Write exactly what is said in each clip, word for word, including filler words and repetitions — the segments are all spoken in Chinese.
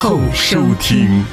后收听。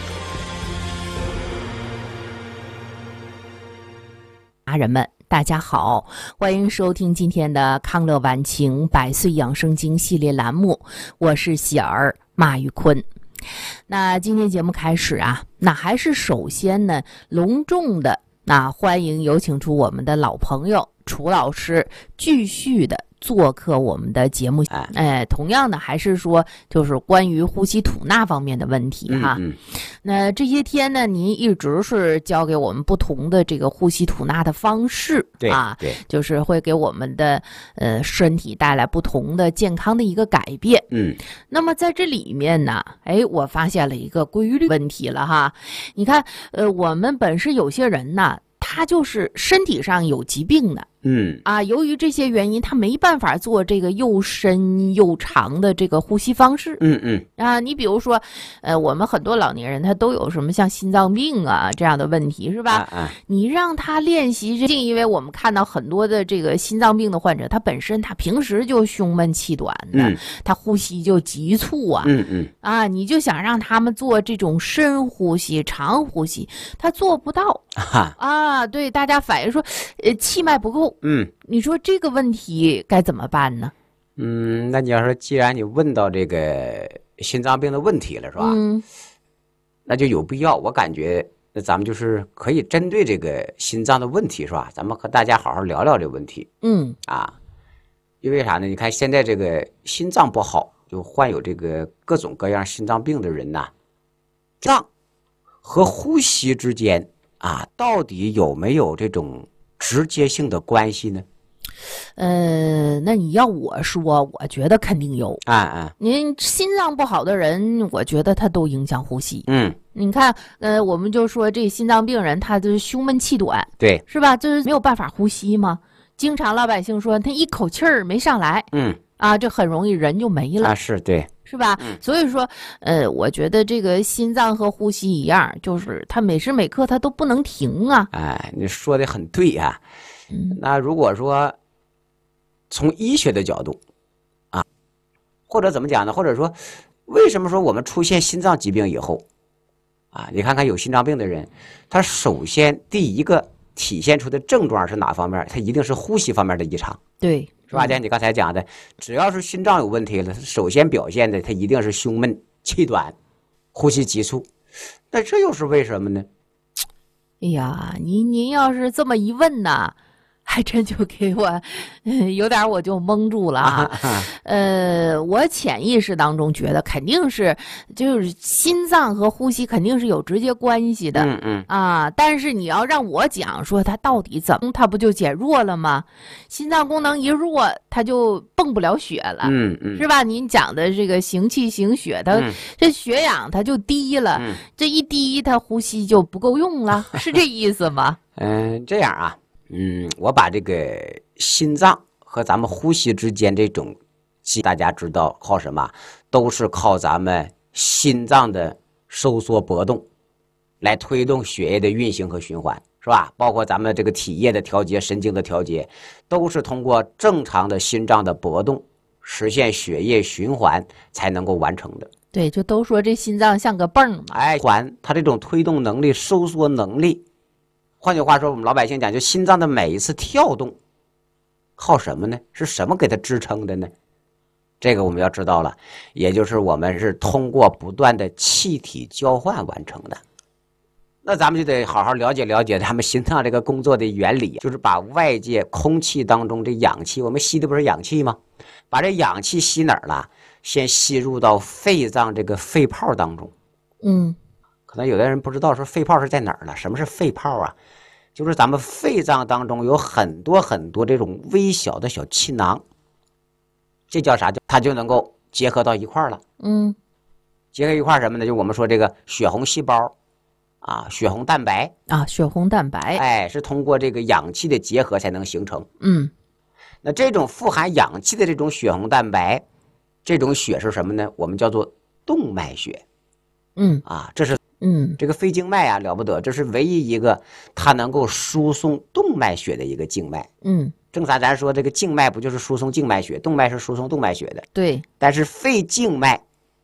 家人们大家好，欢迎收听今天的康乐晚晴百岁养生经系列栏目，我是喜儿马玉坤。那今天节目开始啊，那还是首先呢隆重的那欢迎有请出我们的老朋友楚老师继续的做客我们的节目。哎，同样的还是说就是关于呼吸吐纳方面的问题哈。 嗯嗯、 那这些天呢您一直是教给我们不同的这个呼吸吐纳的方式， 对啊， 对， 就是会给我们的呃身体带来不同的健康的一个改变。 嗯， 那么在这里面呢，哎，我发现了一个规律问题了哈。你看，呃，我们本是有些人呢，他就是身体上有疾病的。 嗯啊，由于这些原因，他没办法做这个又深又长的这个呼吸方式。 嗯嗯啊，你比如说，呃，我们很多老年人他都有什么像心脏病啊这样的问题，是吧？ 啊啊、 你让他练习，正因为我们看到很多的这个心脏病的患者，他本身他平时就胸闷气短的， 嗯、 他呼吸就急促啊。 嗯嗯啊，你就想让他们做这种深呼吸、长呼吸，他做不到。 哈啊，对，大家反映说，呃，气脉不够。 嗯， 你说这个问题该怎么办呢？ 嗯，那你要说，既然你问到这个心脏病的问题了，是吧？ 嗯， 那就有必要，我感觉那咱们就是可以针对这个心脏的问题，是吧？咱们和大家好好聊聊这个问题。 嗯啊，因为啥呢？你看现在这个心脏不好，就患有这个各种各样心脏病的人呐，脏和呼吸之间啊，到底有没有这种直接性的关系呢？ 呃，那你要我说，我觉得肯定有。 啊啊， 您心脏不好的人，我觉得他都影响呼吸。 嗯， 你看，呃，我们就说这心脏病人，他就是胸闷气短， 对， 是吧？就是没有办法呼吸嘛。经常老百姓说他一口气儿没上来， 嗯啊，这很容易人就没了。 啊，是对， 是吧？ 嗯、 所以说，呃，我觉得这个心脏和呼吸一样，就是它每时每刻它都不能停啊。 哎，你说的很对啊。 嗯， 那如果说从医学的角度啊，或者怎么讲呢？或者说，为什么说我们出现心脏疾病以后啊，你看看有心脏病的人，他首先第一个体现出的症状是哪方面？他一定是呼吸方面的异常。 对。 是吧？像你刚才讲的，只要是心脏有问题了，首先表现的它一定是胸闷、气短、呼吸急促。那这又是为什么呢？ 哎呀，您您要是这么一问呐，还真就给我、呃、有点我就蒙住了啊。呃，我潜意识当中觉得肯定是就是心脏和呼吸肯定是有直接关系的。 嗯嗯啊，但是你要让我讲说它到底怎么，它不就减弱了吗？心脏功能一弱，它就泵不了血了。 嗯嗯， 是吧？您讲的这个行气行血，它、 嗯、 这血氧它就低了， 嗯、 这一低，它呼吸就不够用了，是这意思吗？ 嗯，这样啊，嗯，我把这个心脏和咱们呼吸之间这种，大家知道靠什么？都是靠咱们心脏的收缩搏动来推动血液的运行和循环，是吧？包括咱们这个体液的调节、神经的调节，都是通过正常的心脏的搏动实现血液循环才能够完成的。 对，就都说这心脏像个泵嘛。 哎，环它这种推动能力、收缩能力，换句话说，我们老百姓讲，就心脏的每一次跳动，靠什么呢？是什么给它支撑的呢？这个我们要知道了，也就是我们是通过不断的气体交换完成的。那咱们就得好好了解了解他们心脏这个工作的原理，就是把外界空气当中这氧气，我们吸的不是氧气吗？把这氧气吸哪儿了？先吸入到肺脏这个肺泡当中。 嗯， 可能有的人不知道说肺泡是在哪儿了。什么是肺泡啊？就是咱们肺脏当中有很多很多这种微小的小气囊，这叫啥？它就能够结合到一块儿了。 嗯， 结合一块儿什么呢？就我们说这个血红细胞啊，血红蛋白啊，血红蛋白， 哎，是通过这个氧气的结合才能形成。 嗯， 那这种富含氧气的这种血红蛋白，这种血是什么呢？我们叫做动脉血。 嗯啊，这是嗯这个肺静脉啊，了不得，这是唯一一个它能够输送动脉血的一个静脉。 嗯， 正常咱说这个静脉不就是输送静脉血，动脉是输送动脉血的。 对， 但是肺静脉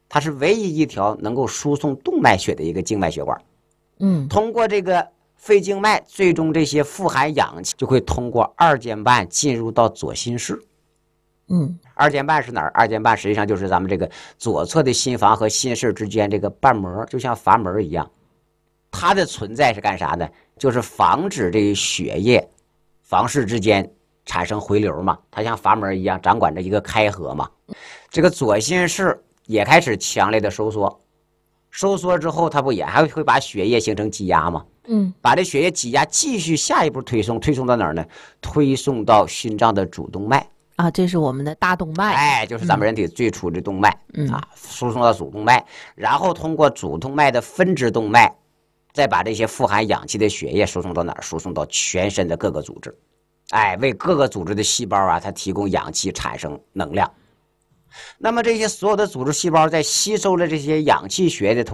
它是唯一一条能够输送动脉血的一个静脉血管。 嗯， 通过这个肺静脉，最终这些富含氧气就会通过二尖瓣进入到左心室。 嗯， 二尖瓣是哪儿？二尖瓣实际上就是咱们这个左侧的心房和心室之间这个瓣膜，就像阀门一样。它的存在是干啥呢？就是防止这个血液房室之间产生回流嘛，它像阀门一样掌管着一个开合嘛。这个左心室也开始强烈的收缩，收缩之后，它不也还会把血液形成挤压吗？ 嗯， 把这血液挤压继续下一步推送，推送到哪儿呢？推送到心脏的主动脉。 啊，这是我们的大动脉， 哎，就是咱们人体最初的动脉， 嗯啊，输送到主动脉，然后通过主动脉的分支动脉，再把这些富含氧气的血液输送到哪儿？输送到全身的各个组织，哎，为各个组织的细胞啊，它提供氧气，产生能量。那么这些所有的组织细胞在吸收了这些氧气血液的同